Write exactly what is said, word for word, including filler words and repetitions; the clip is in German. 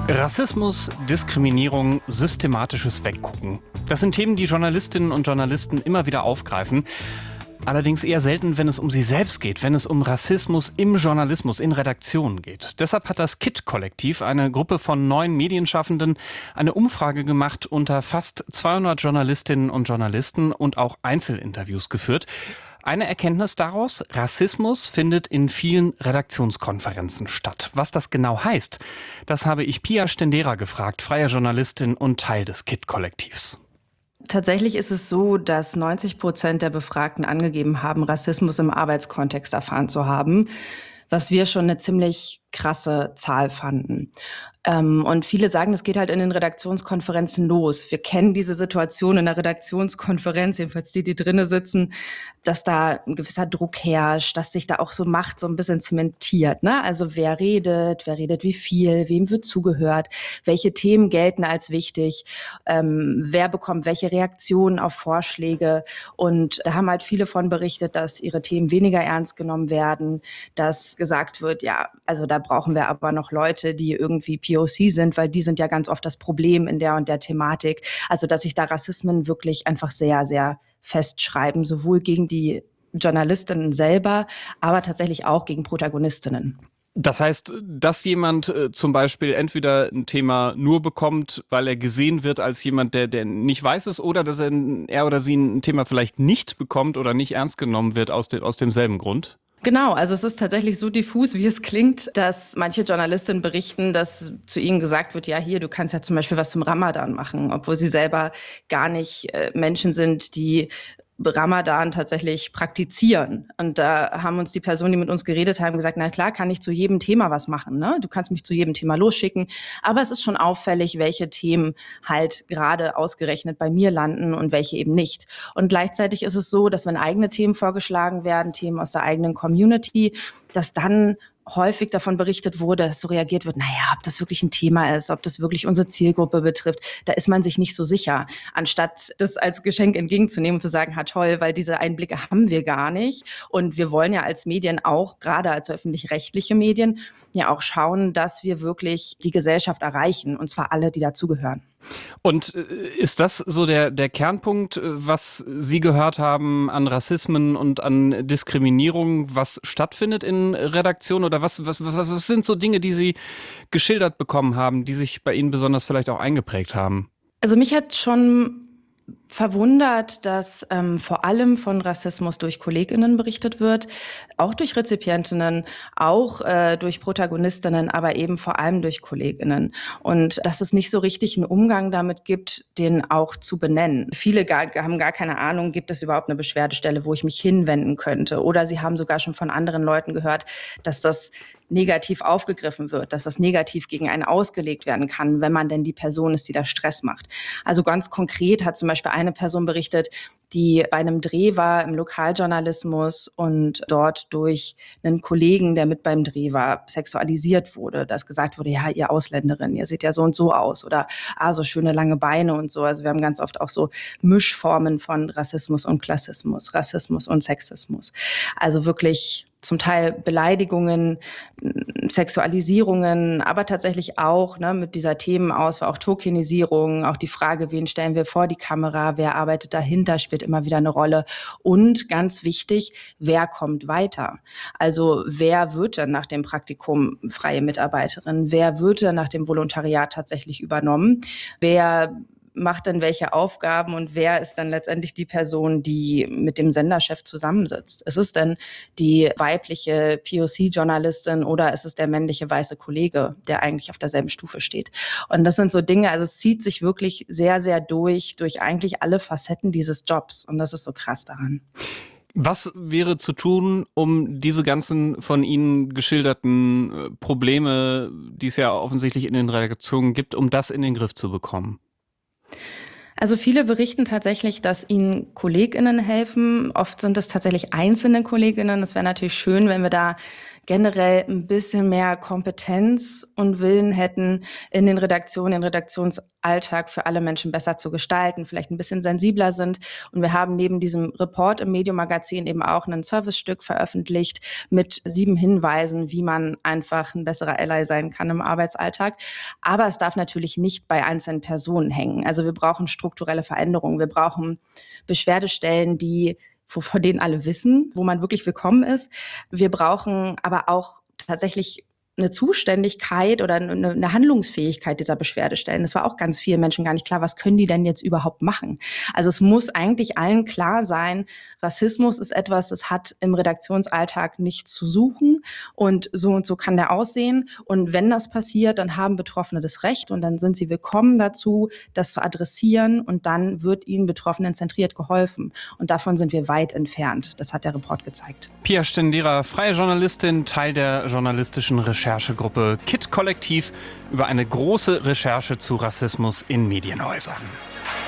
Rassismus, Diskriminierung, systematisches Weggucken. Das sind Themen, die Journalistinnen und Journalisten immer wieder aufgreifen. Allerdings eher selten, wenn es um sie selbst geht, wenn es um Rassismus im Journalismus, in Redaktionen geht. Deshalb hat das K I T-Kollektiv, eine Gruppe von neun Medienschaffenden, eine Umfrage gemacht unter fast zweihundert Journalistinnen und Journalisten und auch Einzelinterviews geführt. Eine Erkenntnis daraus: Rassismus findet in vielen Redaktionskonferenzen statt. Was das genau heißt, das habe ich Pia Stendera gefragt, freie Journalistin und Teil des K I T-Kollektivs. Tatsächlich ist es so, dass neunzig Prozent der Befragten angegeben haben, Rassismus im Arbeitskontext erfahren zu haben, was wir schon eine ziemlich krasse Zahl fanden. Ähm, und viele sagen, es geht halt in den Redaktionskonferenzen los. Wir kennen diese Situation in der Redaktionskonferenz, jedenfalls die, die drinnen sitzen, dass da ein gewisser Druck herrscht, dass sich da auch so Macht so ein bisschen zementiert, ne? Also wer redet, wer redet wie viel, wem wird zugehört, welche Themen gelten als wichtig, ähm, wer bekommt welche Reaktionen auf Vorschläge. Und da haben halt viele von berichtet, dass ihre Themen weniger ernst genommen werden, dass gesagt wird, ja, also da brauchen wir aber noch Leute, die irgendwie P O C sind, weil die sind ja ganz oft das Problem in der und der Thematik. Also dass sich da Rassismen wirklich einfach sehr, sehr festschreiben, sowohl gegen die Journalistinnen selber, aber tatsächlich auch gegen Protagonistinnen. Das heißt, dass jemand äh, zum Beispiel entweder ein Thema nur bekommt, weil er gesehen wird als jemand, der, der nicht weiß ist, oder dass er, er oder sie ein Thema vielleicht nicht bekommt oder nicht ernst genommen wird aus, de, aus demselben Grund? Genau, also es ist tatsächlich so diffus, wie es klingt, dass manche Journalistinnen berichten, dass zu ihnen gesagt wird, ja hier, du kannst ja zum Beispiel was zum Ramadan machen, obwohl sie selber gar nicht äh, Menschen sind, die Ramadan tatsächlich praktizieren. Und da haben uns die Personen, die mit uns geredet haben, gesagt, na klar, kann ich zu jedem Thema was machen, ne? Du kannst mich zu jedem Thema losschicken. Aber es ist schon auffällig, welche Themen halt gerade ausgerechnet bei mir landen und welche eben nicht. Und gleichzeitig ist es so, dass wenn eigene Themen vorgeschlagen werden, Themen aus der eigenen Community, dass dann häufig davon berichtet wurde, dass so reagiert wird, naja, ob das wirklich ein Thema ist, ob das wirklich unsere Zielgruppe betrifft, da ist man sich nicht so sicher. Anstatt das als Geschenk entgegenzunehmen und zu sagen, ha toll, weil diese Einblicke haben wir gar nicht. Und wir wollen ja als Medien auch, gerade als öffentlich-rechtliche Medien, ja auch schauen, dass wir wirklich die Gesellschaft erreichen, und zwar alle, die dazugehören. Und ist das so der, der Kernpunkt, was Sie gehört haben an Rassismen und an Diskriminierung, was stattfindet in Redaktionen? Oder was, was, was, was sind so Dinge, die Sie geschildert bekommen haben, die sich bei Ihnen besonders vielleicht auch eingeprägt haben? Also mich hat schon verwundert, dass ähm, vor allem von Rassismus durch KollegInnen berichtet wird, auch durch Rezipientinnen, auch äh, durch Protagonistinnen, aber eben vor allem durch KollegInnen. Und dass es nicht so richtig einen Umgang damit gibt, den auch zu benennen. Viele gar, haben gar keine Ahnung, gibt es überhaupt eine Beschwerdestelle, wo ich mich hinwenden könnte? Oder sie haben sogar schon von anderen Leuten gehört, dass das negativ aufgegriffen wird, dass das negativ gegen einen ausgelegt werden kann, wenn man denn die Person ist, die da Stress macht. Also ganz konkret hat zum Beispiel eine Person berichtet, die bei einem Dreh war im Lokaljournalismus und dort durch einen Kollegen, der mit beim Dreh war, sexualisiert wurde, dass gesagt wurde, ja, ihr Ausländerin, ihr seht ja so und so aus, oder ah, so schöne lange Beine und so. Also wir haben ganz oft auch so Mischformen von Rassismus und Klassismus, Rassismus und Sexismus. Also wirklich zum Teil Beleidigungen, Sexualisierungen, aber tatsächlich auch ne, mit dieser Themenauswahl, auch Tokenisierung, auch die Frage, wen stellen wir vor die Kamera, wer arbeitet dahinter, spielt immer wieder eine Rolle. Und ganz wichtig, wer kommt weiter? Also wer wird dann nach dem Praktikum freie Mitarbeiterin? Wer wird dann nach dem Volontariat tatsächlich übernommen? Wer macht dann welche Aufgaben und wer ist dann letztendlich die Person, die mit dem Senderchef zusammensitzt? Ist es denn die weibliche P O C-Journalistin oder ist es der männliche weiße Kollege, der eigentlich auf derselben Stufe steht? Und das sind so Dinge, also es zieht sich wirklich sehr, sehr durch, durch eigentlich alle Facetten dieses Jobs. Und das ist so krass daran. Was wäre zu tun, um diese ganzen von Ihnen geschilderten Probleme, die es ja offensichtlich in den Redaktionen gibt, um das in den Griff zu bekommen? Also viele berichten tatsächlich, dass ihnen KollegInnen helfen. Oft sind es tatsächlich einzelne KollegInnen. Es wäre natürlich schön, wenn wir da generell ein bisschen mehr Kompetenz und Willen hätten, in den Redaktionen, den Redaktionsalltag für alle Menschen besser zu gestalten, vielleicht ein bisschen sensibler sind. Und wir haben neben diesem Report im Medium-Magazin eben auch ein Servicestück veröffentlicht mit sieben Hinweisen, wie man einfach ein besserer Ally sein kann im Arbeitsalltag. Aber es darf natürlich nicht bei einzelnen Personen hängen. Also wir brauchen strukturelle Veränderungen. Wir brauchen Beschwerdestellen, die von denen alle wissen, wo man wirklich willkommen ist. Wir brauchen aber auch tatsächlich eine Zuständigkeit oder eine, eine Handlungsfähigkeit dieser Beschwerdestellen. Das war auch ganz vielen Menschen gar nicht klar, was können die denn jetzt überhaupt machen? Also es muss eigentlich allen klar sein, Rassismus ist etwas, das hat im Redaktionsalltag nichts zu suchen und so und so kann der aussehen. Und wenn das passiert, dann haben Betroffene das Recht und dann sind sie willkommen dazu, das zu adressieren und dann wird ihnen Betroffenen zentriert geholfen. Und davon sind wir weit entfernt. Das hat der Report gezeigt. Pia Stendera, freie Journalistin, Teil der journalistischen Recherchegruppe K I T Kollektiv über eine große Recherche zu Rassismus in Medienhäusern.